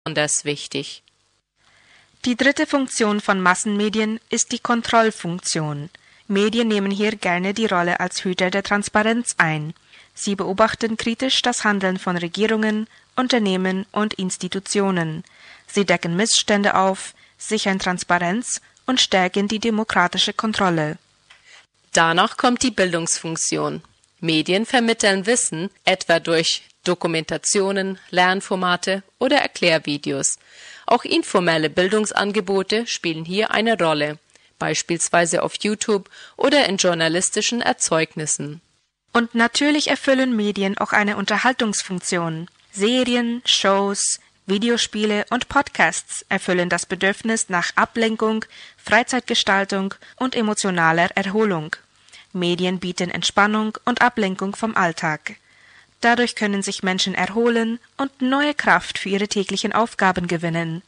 besonders wichtig. Die dritte Funktion von Massenmedien ist die Kontrollfunktion. Medien nehmen hier gerne die Rolle als Hüter der Transparenz ein. Sie beobachten kritisch das Handeln von Regierungen, Unternehmen und Institutionen. Sie decken Missstände auf, sichern Transparenz und stärken die demokratische Kontrolle. Danach kommt die Bildungsfunktion. Medien vermitteln Wissen, etwa durch Dokumentationen, Lernformate oder Erklärvideos. Auch informelle Bildungsangebote spielen hier eine Rolle, beispielsweise auf YouTube oder in journalistischen Erzeugnissen. Und natürlich erfüllen Medien auch eine Unterhaltungsfunktion. Serien, Shows, Videospiele und Podcasts erfüllen das Bedürfnis nach Ablenkung, Freizeitgestaltung und emotionaler Erholung. Medien bieten Entspannung und Ablenkung vom Alltag. Dadurch können sich Menschen erholen und neue Kraft für ihre täglichen Aufgaben gewinnen.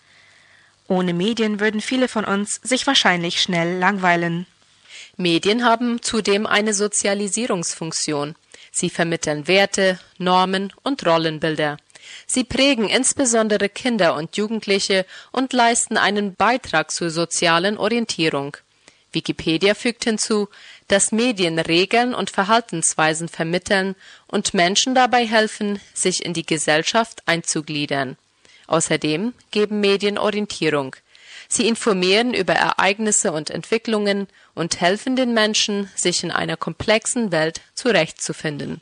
Ohne Medien würden viele von uns sich wahrscheinlich schnell langweilen. Medien haben zudem eine Sozialisierungsfunktion. Sie vermitteln Werte, Normen und Rollenbilder. Sie prägen insbesondere Kinder und Jugendliche und leisten einen Beitrag zur sozialen Orientierung. Wikipedia fügt hinzu, dass Medien Regeln und Verhaltensweisen vermitteln und Menschen dabei helfen, sich in die Gesellschaft einzugliedern. Außerdem geben Medien Orientierung. Sie informieren über Ereignisse und Entwicklungen und helfen den Menschen, sich in einer komplexen Welt zurechtzufinden.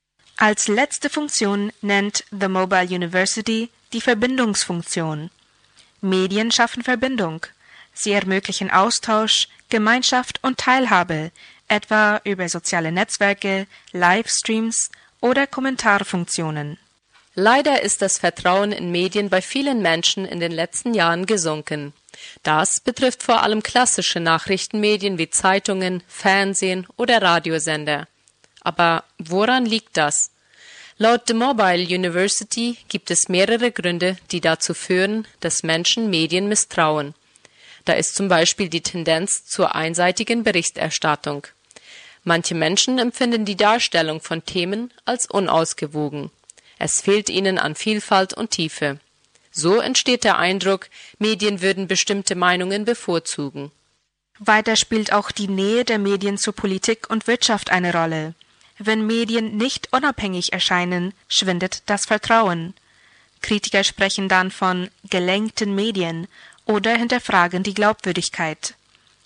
Als letzte Funktion nennt The Mobile University die Verbindungsfunktion. Medien schaffen Verbindung. Sie ermöglichen Austausch, Gemeinschaft und Teilhabe, etwa über soziale Netzwerke, Livestreams oder Kommentarfunktionen. Leider ist das Vertrauen in Medien bei vielen Menschen in den letzten Jahren gesunken. Das betrifft vor allem klassische Nachrichtenmedien wie Zeitungen, Fernsehen oder Radiosender. Aber woran liegt das? Laut The Mobile University gibt es mehrere Gründe, die dazu führen, dass Menschen Medien misstrauen. Da ist zum Beispiel die Tendenz zur einseitigen Berichterstattung. Manche Menschen empfinden die Darstellung von Themen als unausgewogen. Es fehlt ihnen an Vielfalt und Tiefe. So entsteht der Eindruck, Medien würden bestimmte Meinungen bevorzugen. Weiter spielt auch die Nähe der Medien zu Politik und Wirtschaft eine Rolle. Wenn Medien nicht unabhängig erscheinen, schwindet das Vertrauen. Kritiker sprechen dann von gelenkten Medien oder hinterfragen die Glaubwürdigkeit.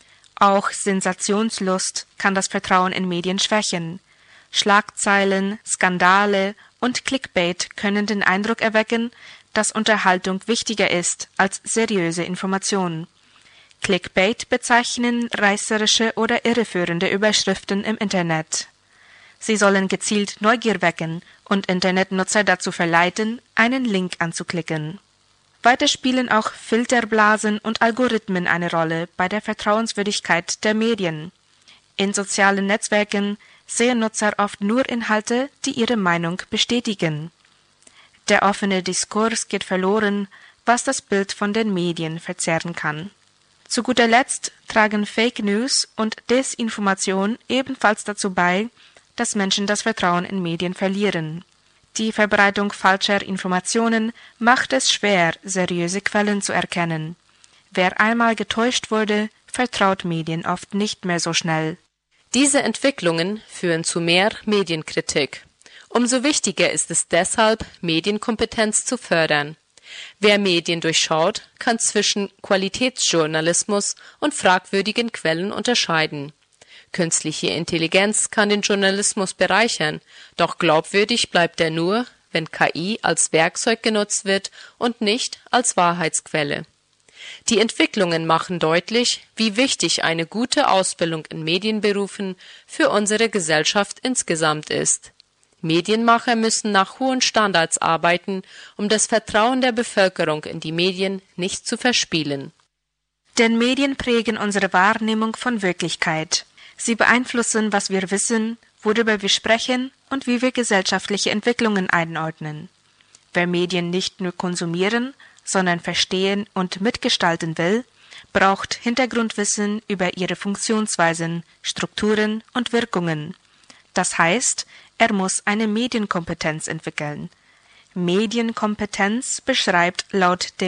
Auch Sensationslust kann das Vertrauen in Medien schwächen. Schlagzeilen, Skandale und Clickbait können den Eindruck erwecken, dass Unterhaltung wichtiger ist als seriöse Information. Clickbait bezeichnen reißerische oder irreführende Überschriften im Internet. Sie sollen gezielt Neugier wecken und Internetnutzer dazu verleiten, einen Link anzuklicken. Weiter spielen auch Filterblasen und Algorithmen eine Rolle bei der Vertrauenswürdigkeit der Medien. In sozialen Netzwerken sehen Nutzer oft nur Inhalte, die ihre Meinung bestätigen. Der offene Diskurs geht verloren, was das Bild von den Medien verzerren kann. Zu guter Letzt tragen Fake News und Desinformation ebenfalls dazu bei, dass Menschen das Vertrauen in Medien verlieren. Die Verbreitung falscher Informationen macht es schwer, seriöse Quellen zu erkennen. Wer einmal getäuscht wurde, vertraut Medien oft nicht mehr so schnell. Diese Entwicklungen führen zu mehr Medienkritik. Umso wichtiger ist es deshalb, Medienkompetenz zu fördern. Wer Medien durchschaut, kann zwischen Qualitätsjournalismus und fragwürdigen Quellen unterscheiden. Künstliche Intelligenz kann den Journalismus bereichern, doch glaubwürdig bleibt er nur, wenn KI als Werkzeug genutzt wird und nicht als Wahrheitsquelle. Die Entwicklungen machen deutlich, wie wichtig eine gute Ausbildung in Medienberufen für unsere Gesellschaft insgesamt ist. Medienmacher müssen nach hohen Standards arbeiten, um das Vertrauen der Bevölkerung in die Medien nicht zu verspielen. Denn Medien prägen unsere Wahrnehmung von Wirklichkeit. Sie beeinflussen, was wir wissen, worüber wir sprechen und wie wir gesellschaftliche Entwicklungen einordnen. Wer Medien nicht nur konsumieren, sondern verstehen und mitgestalten will, braucht Hintergrundwissen über ihre Funktionsweisen, Strukturen und Wirkungen. Das heißt, er muss eine Medienkompetenz entwickeln. Medienkompetenz beschreibt laut